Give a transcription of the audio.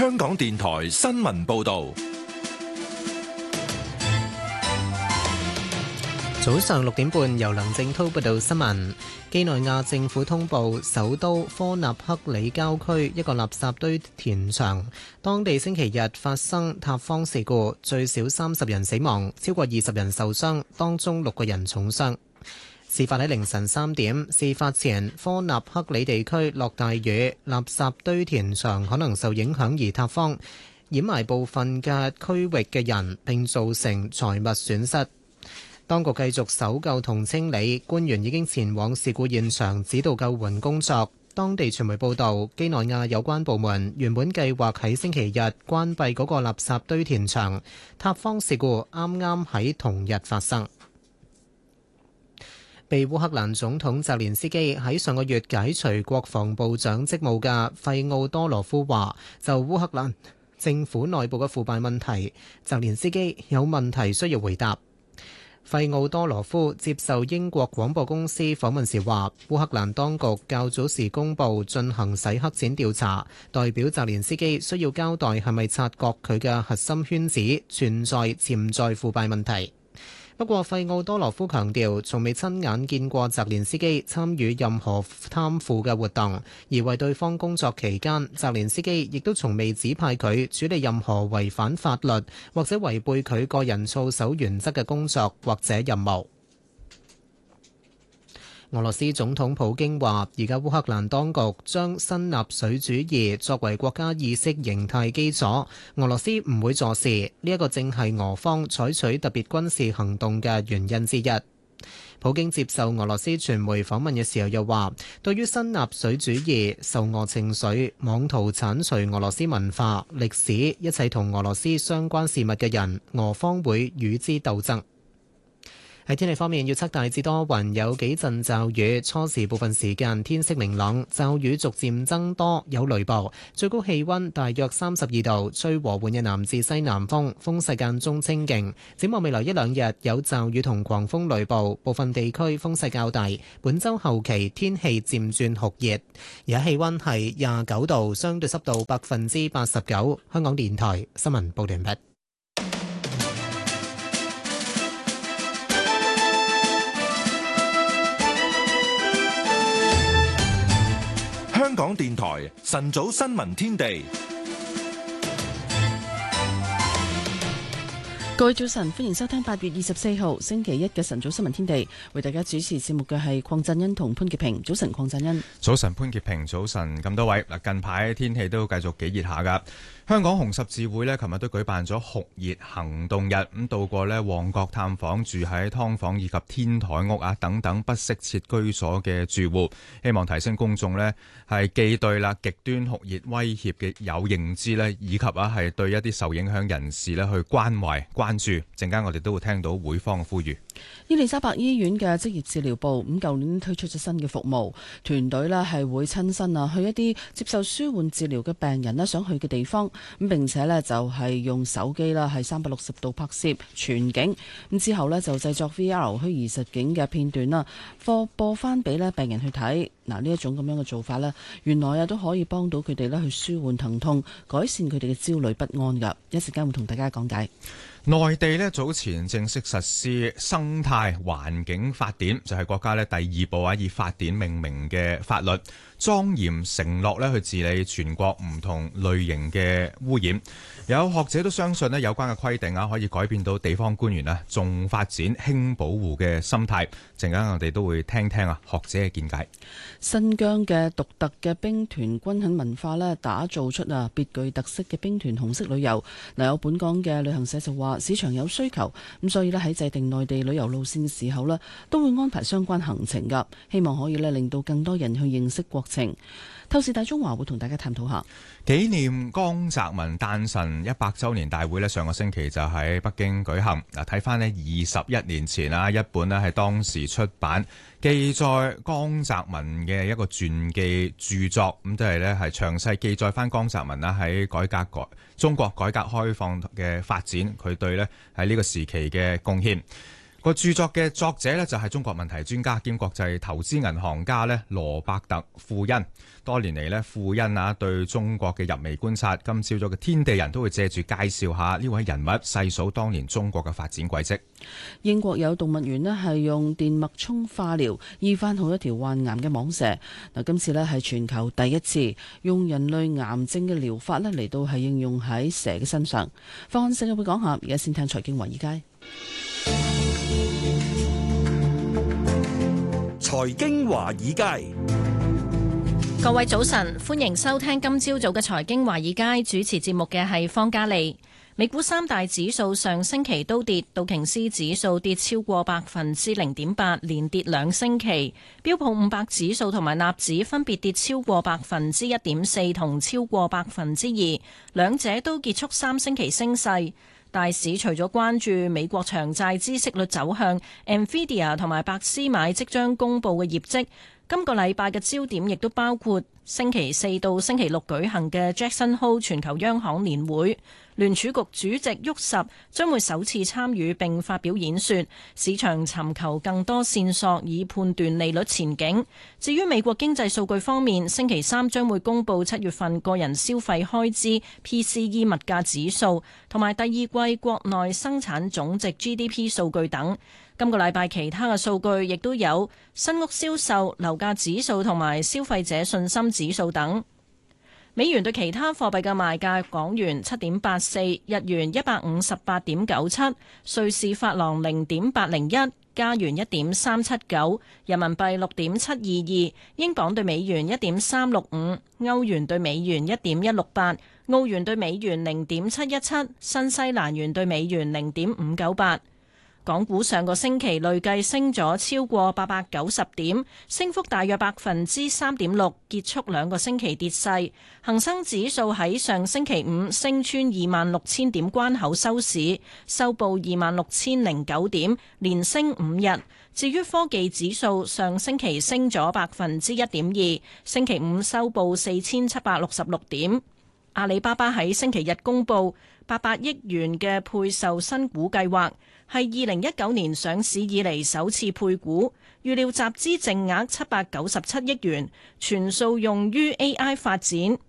香港電台新聞報道。 早上6點半，由梁正濤報道新聞。幾內亞政府通報，首都科納克里郊區一個垃圾堆填場，當地星期日發生塌方事故，最少30人死亡，超過20人受傷，當中6個人重傷。事發喺凌晨3點，事發前科納克里地區落大雨，垃圾堆填場可能受影響而塌方，掩埋部分嘅區域嘅人，並造成財物損失。當局繼續搜救同清理，官員已經前往事故現場指導救援工作。當地傳媒報導，幾內亞有關部門原本計劃喺星期日關閉嗰個垃圾堆填場，塌方事故啱啱喺同日發生。被烏克蘭總統澤連斯基喺上個月解除國防部長職務嘅費奧多羅夫話，就烏克蘭政府內部嘅腐敗問題，澤連斯基有問題需要回答。費奧多羅夫接受英國廣播公司訪問時話，烏克蘭當局較早時公佈進行洗黑錢調查，代表澤連斯基需要交代係咪察覺佢嘅核心圈子存在潛在腐敗問題。不過，費奧多羅夫強調，從未親眼見過澤連斯基參與任何貪腐嘅活動，而為對方工作期間，澤連斯基亦都從未指派佢處理任何違反法律或者違背佢個人操守原則嘅工作或者任務。俄羅斯總統普京話，而家烏克蘭當局將新納粹主義作為國家意識形態基礎，俄羅斯唔會坐視，呢一個正係俄方採取特別軍事行動嘅原因之一。普京接受俄羅斯傳媒訪問嘅時候又話，對於新納粹主義、仇俄情緒、妄圖剷除俄羅斯文化、歷史、一切同俄羅斯相關事物嘅人，俄方會與之鬥爭。喺天氣方面，預測大致多雲，有幾陣驟雨，初時部分時間天色明朗，驟雨逐漸增多，有雷暴，最高氣溫大約32度，吹和緩嘅南至西南風，風勢間中清勁。展望未來一兩日有驟雨同狂風雷暴，部分地區風勢較大。本週後期天氣漸轉酷熱，而家氣溫係29度，相對濕度89%。香港電台新聞報道完畢。 香港電台晨早新聞天地， 各位早晨，歡迎收聽8月24號星期一嘅晨早新聞天地。為大家主持節目嘅係鄺振恩同潘潔平。早晨，鄺振恩。 早晨，潘潔平。早晨，咁多位嗱，近排天氣都繼續幾熱下噶。香港紅十字會呢，琴日都舉辦咗酷熱行動日，咁到過呢旺角探訪住喺劏房以及天台屋等等不適切居所嘅住戶，希望提升公眾呢係既對極端酷熱威脅嘅有認知呢，以及係對一啲受影響人士呢去關懷關注。陣間我哋都會聽到會方嘅呼籲。 伊利沙伯醫院嘅職業治療部咁舊年推出咗新嘅服務，團隊呢係會親身去一啲接受舒緩治療嘅病人想去嘅地方，咁並且呢就係用手機啦係360度拍攝全景，咁之後呢就製作 VR 虛擬實境嘅片段啦，播翻俾呢病人去睇。嗱，呢一種咁樣嘅做法呢，原來都可以幫到佢哋呢去舒緩疼痛，改善佢哋嘅焦慮不安噶。一時間會同大家講解。 內地呢早前正式實施生態環境法典，就係國家呢第2部以法典命名嘅法律，莊嚴承諾呢去治理全國唔同類型嘅污染。有學者都相信呢有關嘅規定可以改變到地方官員重發展輕保護嘅心態。陣間我哋都會聽聽學者嘅見解。 新疆嘅獨特嘅兵團軍訓文化呢，打造出別具特色嘅兵團紅色旅遊。有本港嘅旅行社就話市場有需求，咁所以呢喺制定內地旅遊路線嘅時候呢，都會安排相關行程噶，希望可以呢令到更多人去認識國情。透視大中華會同大家探討下紀念江澤民誕辰100週年大會呢，上個星期就喺北京舉行。嗱，睇翻呢21年前一本呢係當時出版記載江澤民嘅一個傳記著作，咁都係呢係詳細記載翻江澤民喺中國改革開放嘅發展，佢對呢喺呢個時期嘅貢獻。 個著作嘅作者呢，就係中國問題專家兼國際投資銀行家呢羅伯特富恩。多年嚟呢，富恩啊對中國嘅入微觀察。今朝早嘅天地人都會借住介紹下呢位人物，細數當年中國嘅發展軌跡。 英國有動物園呢係用電脈衝化療醫翻好一條患癌嘅蟒蛇。嗱，今次呢係全球第一次用人類癌症嘅療法呢嚟到係應用喺蛇嘅身上。放眼世界會講下，而家先聽財經華爾街。 財經華爾街， 各位早晨，歡迎收聽今朝早嘅財經華爾街，主持節目嘅係方嘉利。美股三大指數上星期都跌，道瓊斯指數跌超過0.8%，連跌2星期；標普500指數同埋納指分別跌超過1.4%同超過2%，兩者都結束3星期升勢。大市除咗關注美國長債孳息率走向、Nvidia 同埋百思買即將公布嘅業績，今個禮拜嘅焦點亦都包括星期四到星期六舉行嘅 Jackson Hole 全球央行年會。聯儲局主席沃什將會首次參與並發表演說，市場尋求更多線索以判斷利率前景。至於美國經濟數據方面，星期三將會公布7月份個人消費開支 PCE 物價指數同埋第二季國內生產總值 GDP 數據等。今個禮拜其他嘅數據亦都有新屋銷售、樓價指數同埋消費者信心指數等。美元對其他貨幣嘅賣價：港元7.84，日元158.97，瑞士法郎0.801，加元1.379，人民幣6.722，英鎊對美元1.365，歐元對美元1.168，澳元對美元0.717，新西蘭元對美元0.598。港股上個星期累計升咗超過890點，升幅大約3.6%，結束2個星期跌勢。恒生指數喺上星期五升穿26,000點關口收市，收報26,009點，連升5日。至於科技指數上星期升咗1.2%，星期五收報4,766點。阿里巴巴喺星期日公佈800億元嘅配售新股計劃，係2019年上市以嚟首次配股，預料集資淨額797億元，全數用於 AI 發展。